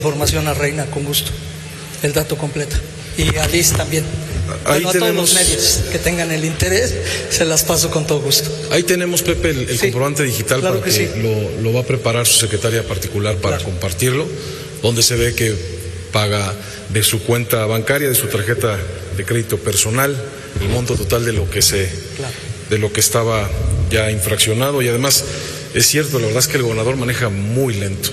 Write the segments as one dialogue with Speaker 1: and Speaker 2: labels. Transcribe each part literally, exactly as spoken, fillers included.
Speaker 1: información a Reina con gusto, el dato completo, y a Liz también.
Speaker 2: Ahí
Speaker 1: bueno,
Speaker 2: tenemos,
Speaker 1: a todos los medios que tengan el interés, se las paso con todo gusto.
Speaker 2: Ahí tenemos, Pepe, el, el sí, comprobante digital, claro, para que, que sí. lo, lo va a preparar su secretaria particular para claro. compartirlo, donde se ve que paga de su cuenta bancaria, de su tarjeta de crédito personal, el monto total de lo que se, claro. de lo que estaba ya infraccionado. Y además es cierto, la verdad es que el gobernador maneja muy lento.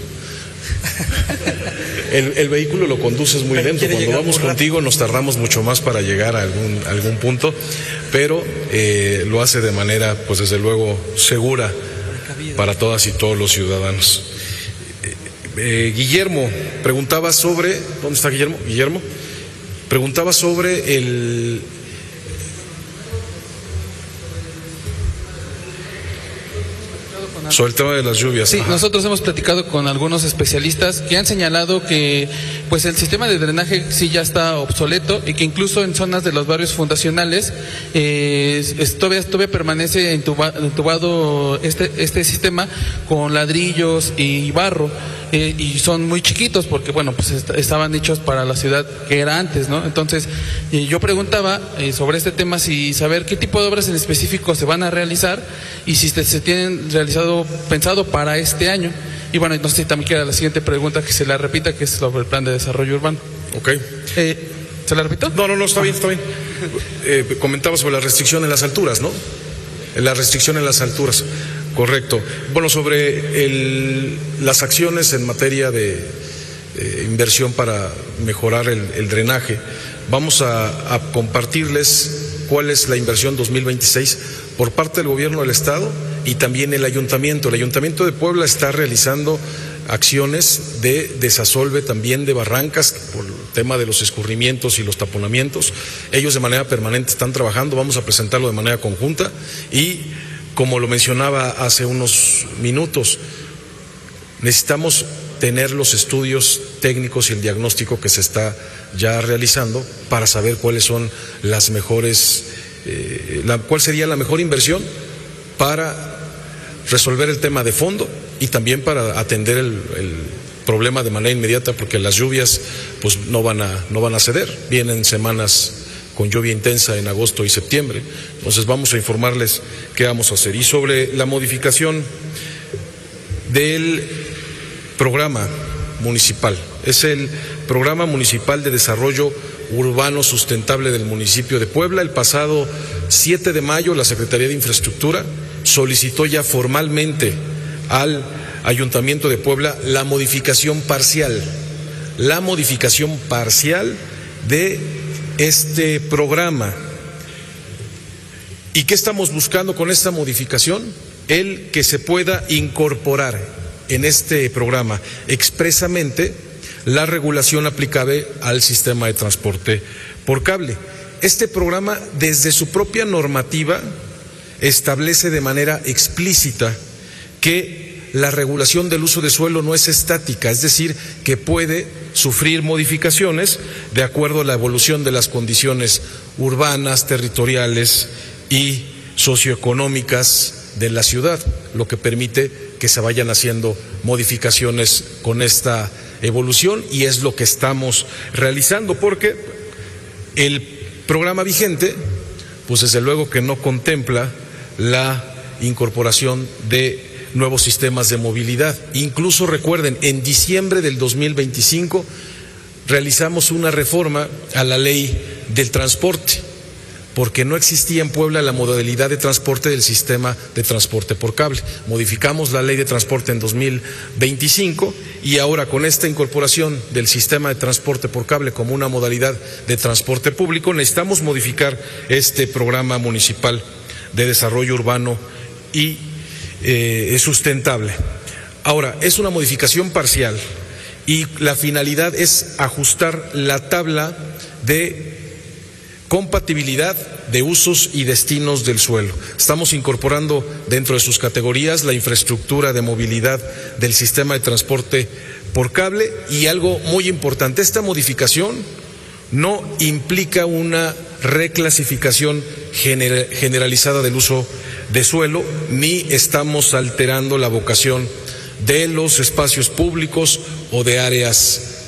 Speaker 2: El, el vehículo lo conduces muy lento. Cuando vamos contigo nos tardamos mucho más para llegar a algún, algún punto, pero eh, lo hace de manera, pues desde luego, segura para todas y todos los ciudadanos. Eh, eh, Guillermo preguntaba sobre, ¿dónde está Guillermo? Guillermo preguntaba sobre el... Sobre el tema de las lluvias.
Speaker 3: Sí,
Speaker 2: Ajá.
Speaker 3: Nosotros hemos platicado con algunos especialistas que han señalado que pues el sistema de drenaje sí ya está obsoleto y que incluso en zonas de los barrios fundacionales eh, es, todavía, todavía permanece entuba, entubado este, este sistema con ladrillos y barro. Eh, y son muy chiquitos porque, bueno, pues est estaban hechos para la ciudad que era antes, ¿no? Entonces, eh, yo preguntaba eh, sobre este tema, si saber qué tipo de obras en específico se van a realizar y si se, se tienen realizado, pensado para este año. Y bueno, no sé si también quiera la siguiente pregunta que se la repita, que es sobre el plan de desarrollo urbano.
Speaker 2: Ok.
Speaker 3: Eh, ¿Se la repito?
Speaker 2: No, no, no, está ah. bien, está bien. Eh, comentaba sobre la restricción en las alturas, ¿no? La restricción en las alturas. Correcto. Bueno, sobre el, las acciones en materia de eh, inversión para mejorar el, el drenaje, vamos a, a compartirles cuál es la inversión dos mil veintiséis por parte del gobierno del Estado y también el Ayuntamiento. El Ayuntamiento de Puebla está realizando acciones de desasolve también de barrancas por el tema de los escurrimientos y los taponamientos. Ellos de manera permanente están trabajando, vamos a presentarlo de manera conjunta y, como lo mencionaba hace unos minutos, necesitamos tener los estudios técnicos y el diagnóstico que se está ya realizando para saber cuáles son las mejores, eh, la, cuál sería la mejor inversión para resolver el tema de fondo y también para atender el, el problema de manera inmediata, porque las lluvias pues no van a, no van a ceder, vienen semanas con lluvia intensa en agosto y septiembre. Entonces vamos a informarles qué vamos a hacer. Y sobre la modificación del programa municipal, es el Programa Municipal de Desarrollo Urbano Sustentable del municipio de Puebla. El pasado siete de mayo la Secretaría de Infraestructura solicitó ya formalmente al Ayuntamiento de Puebla la modificación parcial, la modificación parcial de este programa. ¿Y qué estamos buscando con esta modificación? El que se pueda incorporar en este programa expresamente la regulación aplicable al sistema de transporte por cable. Este programa, desde su propia normativa, establece de manera explícita que la regulación del uso de suelo no es estática, es decir, que puede sufrir modificaciones de acuerdo a la evolución de las condiciones urbanas, territoriales y socioeconómicas de la ciudad, lo que permite que se vayan haciendo modificaciones con esta evolución, y es lo que estamos realizando, porque el programa vigente, pues desde luego que no contempla la incorporación de nuevos sistemas de movilidad. Incluso recuerden, en diciembre del dos mil veinticinco realizamos una reforma a la ley del transporte, porque no existía en Puebla la modalidad de transporte del sistema de transporte por cable. Modificamos la ley de transporte en dos mil veinticinco y ahora, con esta incorporación del sistema de transporte por cable como una modalidad de transporte público, necesitamos modificar este programa municipal de desarrollo urbano y eh, sustentable. Ahora, es una modificación parcial y la finalidad es ajustar la tabla de compatibilidad de usos y destinos del suelo. Estamos incorporando dentro de sus categorías la infraestructura de movilidad del sistema de transporte por cable, y algo muy importante, esta modificación no implica una reclasificación gener- generalizada del uso de suelo, ni estamos alterando la vocación de los espacios públicos o de áreas